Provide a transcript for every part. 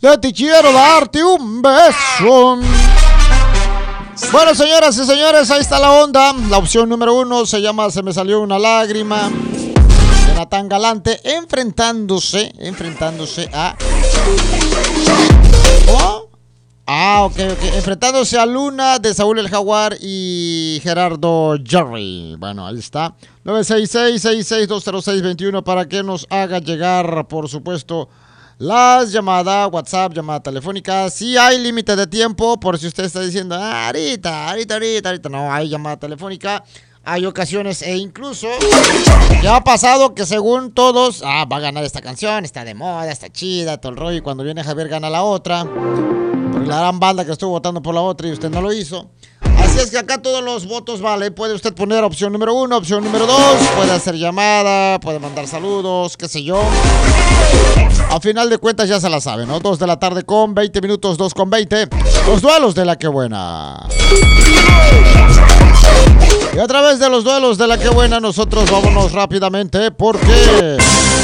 Ya te quiero darte un beso. Bueno, señoras y señores, ahí está la onda. La opción número 1 se llama Se me salió una lágrima. De Natán Galante enfrentándose a... ¿Oh? Ok. Enfrentándose a Luna de Saúl el Jaguar y Gerardo Jerry. Bueno, ahí está. 966-6620621 para que nos haga llegar, por supuesto, las llamadas, WhatsApp, llamada telefónica. Sí hay límite de tiempo, por si usted está diciendo, ahorita. No, hay llamada telefónica. Hay ocasiones e incluso ya ha pasado que según todos, va a ganar esta canción, está de moda, está chida, todo el rollo. Y cuando viene Javier gana la otra. Por la gran banda que estuvo votando por la otra y usted no lo hizo. Así es que acá todos los votos vale. Puede usted poner opción número 1, opción número 2. Puede hacer llamada, puede mandar saludos, qué sé yo. A final de cuentas ya se la sabe, ¿no? 2 de la tarde con 20 minutos, 2 con 20. Los duelos de la que buena. Y a través de los duelos de la que buena nosotros vámonos rápidamente porque...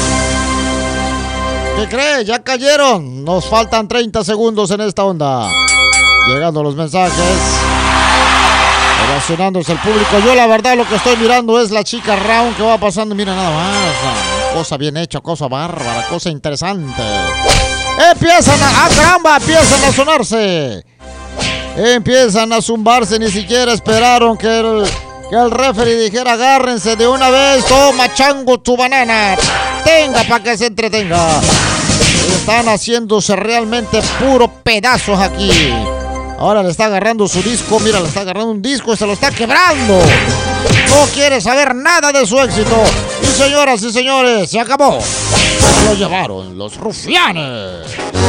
¿Qué cree? Ya cayeron. Nos faltan 30 segundos en esta onda. Llegando los mensajes. Relacionándose el público. Yo la verdad lo que estoy mirando es la chica round que va pasando. Mira nada más. Cosa bien hecha, cosa bárbara, cosa interesante. Empiezan a sonarse. Empiezan a zumbarse. Ni siquiera esperaron que el referee dijera agárrense de una vez. Toma chango tu banana. Tenga para que se entretenga. Están haciéndose realmente puro pedazos aquí. Ahora le está agarrando su disco. Mira, le está agarrando un disco y se lo está quebrando. No quiere saber nada de su éxito. Y señoras y señores, se acabó. Se lo llevaron los rufianes.